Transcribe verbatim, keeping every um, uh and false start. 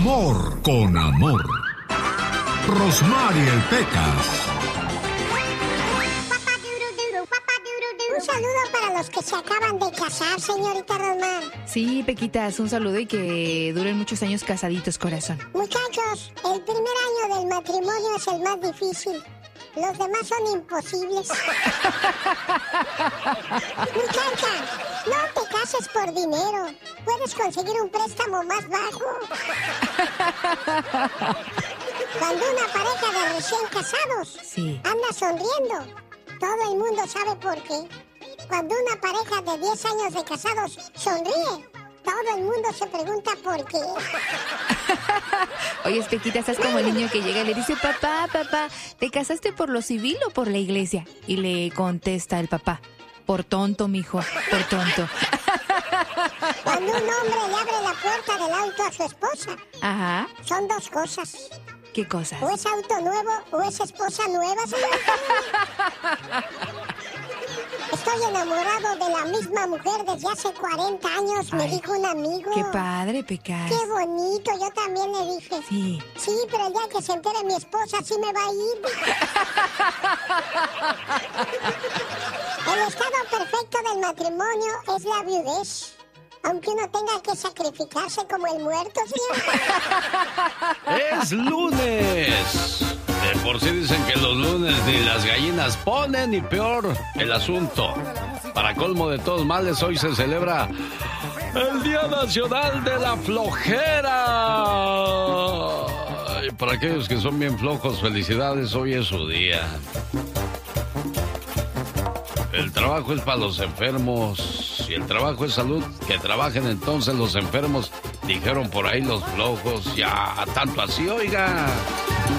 Humor con amor. Rosmarie Pecas. Un saludo para los que se acaban de casar, señorita Rosmar. Sí, Pequitas, un saludo y que duren muchos años casaditos, corazón. Muchachos, el primer año del matrimonio es el más difícil. Los demás son imposibles. Muchacha, no te cases por dinero. Puedes conseguir un préstamo más bajo. Cuando una pareja de recién casados sí. anda sonriendo, todo el mundo sabe por qué. Cuando una pareja de diez años de casados sonríe, todo el mundo se pregunta por qué. Oye, Pequita, estás como el niño que llega y le dice, papá, papá, ¿te casaste por lo civil o por la iglesia? Y le contesta el papá, por tonto, mijo, por tonto. Cuando un hombre le abre la puerta del auto a su esposa, ajá, son dos cosas. ¿Qué cosas? O es auto nuevo o es esposa nueva, señorita. Estoy enamorado de la misma mujer desde hace cuarenta años, ay, me dijo un amigo. Qué padre, Pecas. Qué bonito, yo también le dije. Sí. Sí, pero el día que se entere mi esposa sí me va a ir. El estado perfecto del matrimonio es la viudez. Aunque uno tenga que sacrificarse como el muerto, señor. ¡Es lunes! De por sí dicen que los lunes ni las gallinas ponen, y peor el asunto. Para colmo de todos males, hoy se celebra el Día Nacional de la Flojera. Y para aquellos que son bien flojos, felicidades, hoy es su día. El trabajo es para los enfermos. Si el trabajo es salud, que trabajen entonces los enfermos. Dijeron por ahí los flojos, ya tanto así, oiga.